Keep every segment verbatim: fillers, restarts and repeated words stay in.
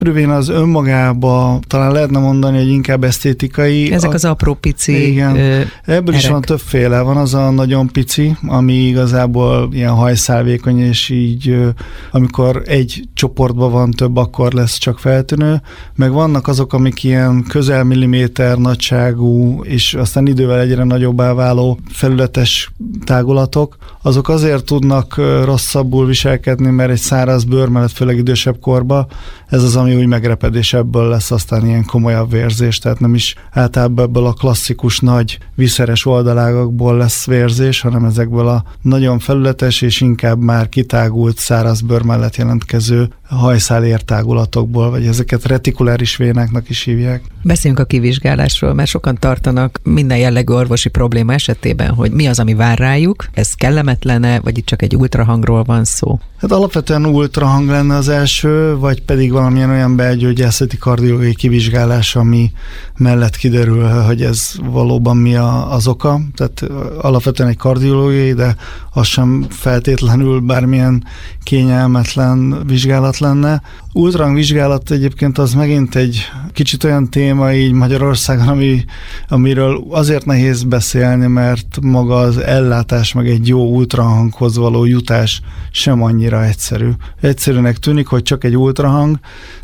Rövén az önmagában talán lehetne mondani, hogy inkább esztétikai. Ezek az apró pici. Igen. Ö, Ebből erek. is van többféle. Van az a nagyon pici, ami igazából ilyen hajszálvékony, és így amikor egy csoportban van több, akkor lesz csak feltűnő. Meg vannak azok, amik ilyen közel milliméter nagyságú, és aztán idővel egyre nagyobbá váló felületes tágulatok. Azok azért tudnak rosszabbul viselkedni, mert egy száraz bőr mellett, főleg idősebb korba, ez az, ami úgy megrepedés, ebből lesz aztán ilyen komolyabb vérzés, tehát nem is általában ebből a klasszikus nagy viszeres oldalágakból lesz vérzés, hanem ezekből a nagyon felületes és inkább már kitágult száraz bőr mellett jelentkező hajszál értágulatokból, vagy ezeket retikuláris vénáknak is hívják. Beszéljünk a kivizsgálásról, mert sokan tartanak minden jellegű orvosi probléma esetében, hogy mi az, ami vár rájuk, ez kellemetlene, vagy itt csak egy ultrahangról van szó? Hát alapvetően ultrahang lenne az első, vagy pedig valamilyen olyan belgyógyászati kardiológiai kivizsgálás, ami mellett kiderül, hogy ez valóban mi a, az oka. Tehát alapvetően egy kardiológiai, de az sem feltétlenül bármilyen kényelmetlen vizsgálat lenne. Ultrahang vizsgálat egyébként az megint egy kicsit olyan téma így Magyarországon, ami, amiről azért nehéz beszélni, mert maga az ellátás, meg egy jó ultrahanghoz való jutás sem annyira egyszerű. Egyszerűnek tűnik, hogy csak egy ultrahang,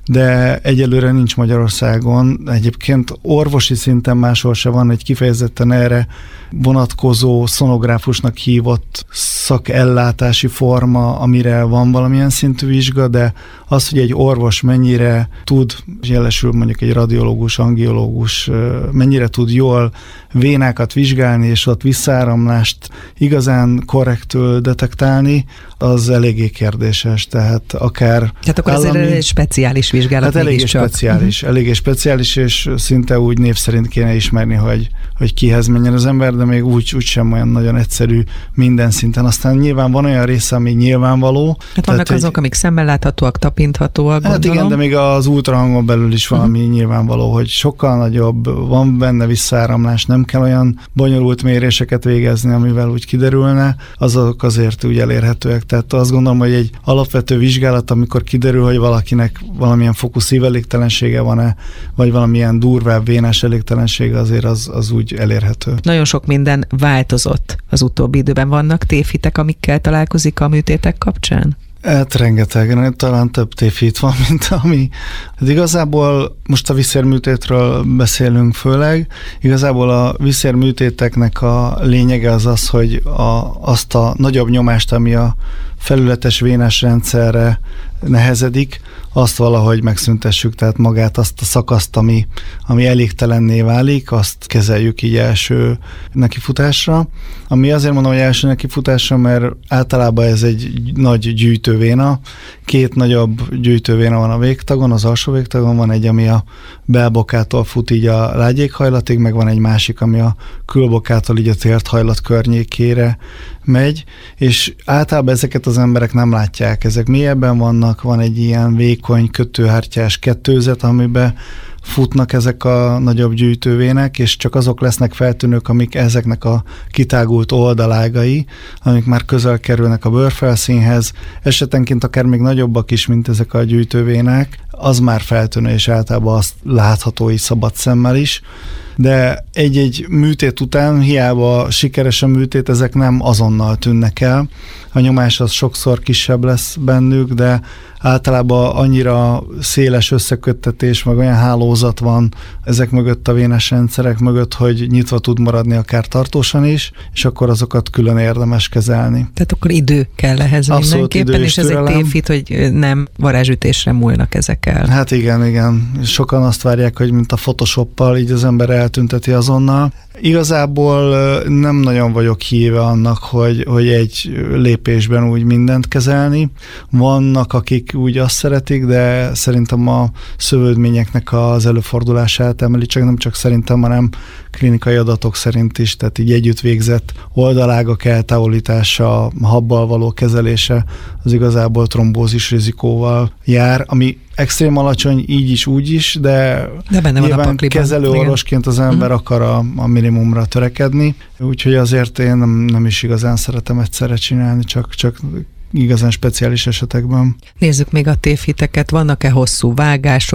de egyelőre nincs Magyarországon. Egyébként orvosi szinten máshol se van egy kifejezetten erre vonatkozó szonográfusnak hívott szakellátási forma, amire van valamilyen szintű vizsga, de az, hogy egy orvos mennyire tud, jelesül mondjuk egy radiológus, angiológus, mennyire tud jól vénákat vizsgálni, és ott visszáramlást igazán korrektül detektálni, az eléggé kérdéses, tehát akár Tehát akkor állami... ez egy speciális vizsgálat. Hát eléggé csak. speciális, uh-huh. eléggé speciális, és szinte úgy név szerint kéne ismerni, hogy, hogy kihez menjen az ember, de még úgy, úgy sem olyan nagyon egyszerű minden szinten. Aztán nyilván van olyan része, ami nyilvánvaló. Hát vannak azok, egy... amik szemmel láthatóak, tapinthatóak, Hát gondolom. igen, de még az ultrahangon belül is valami uh-huh. nyilvánvaló, hogy sokkal nagyobb, van benne visszáramlás, nem kell olyan bonyolult méréseket végezni, amivel úgy kiderülne, azok azért úgy elérhetőek. Tehát azt gondolom, hogy egy alapvető vizsgálat, amikor kiderül, hogy valakinek valamilyen fokú szívelégtelensége van-e, vagy valamilyen durvább vénás elégtelensége, azért az, az úgy elérhető. Nagyon sok minden változott az utóbbi időben. Vannak tévhitek, amikkel találkozik a műtétek kapcsán? Hát rengeteg, talán több tévhit van, mint ami. De igazából most a viszérműtétről beszélünk főleg. Igazából a viszérműtéteknek a lényege az az, hogy a, azt a nagyobb nyomást, ami a felületes vénás rendszerre nehezedik, azt valahogy megszüntessük, tehát magát azt a szakaszt, ami, ami elégtelenné válik, azt kezeljük így első nekifutásra. Ami azért mondom, hogy első nekifutásra, mert általában ez egy nagy gyűjtővéna. Két nagyobb gyűjtővéna van a végtagon, az alsó végtagon van egy, ami a belbokától fut így a lágyékhajlatig, meg van egy másik, ami a külbokától így a térthajlat környékére megy, és általában ezeket az emberek nem látják. Ezek mélyebben vannak, van egy ilyen vékony kötőhártyás kettőzet, amiben futnak ezek a nagyobb gyűjtővének, és csak azok lesznek feltűnők, amik ezeknek a kitágult oldalágai, amik már közel kerülnek a bőrfelszínhez, esetenként akár még nagyobbak is, mint ezek a gyűjtővének, az már feltűnő, és általában azt látható így szabad szemmel is. De egy-egy műtét után, hiába sikeres a műtét, ezek nem azonnal tűnnek el. A nyomás az sokszor kisebb lesz bennük, de általában annyira széles összeköttetés, meg olyan hálózat van ezek mögött, a vénás rendszerek mögött, hogy nyitva tud maradni akár tartósan is, és akkor azokat külön érdemes kezelni. Tehát akkor idő kell ehhez Abszolút mindenképpen, és, és ez türelem. egy tévhit, hogy nem varázsütésre múlnak ezek el. Hát igen, igen. Sokan azt várják, hogy mint a Photoshoppal így az ember eltünteti azonnal. Igazából nem nagyon vagyok híve annak, hogy, hogy egy lépésben úgy mindent kezelni. Vannak, akik úgy azt szeretik, de szerintem a szövődményeknek az előfordulását emeli, csak nem csak szerintem, hanem klinikai adatok szerint is, tehát így együtt végzett oldalágak eltávolítása, habbal való kezelése az igazából trombózis rizikóval jár, ami extrém alacsony, így is, úgy is, de, de benne van nyilván a kezelőorvosként az ember uh-huh. akar a, a minimumra törekedni, úgyhogy azért én nem, nem is igazán szeretem egyszerre csinálni, csak, csak igazán speciális esetekben. Nézzük még a tévhiteket. Vannak-e hosszú vágások,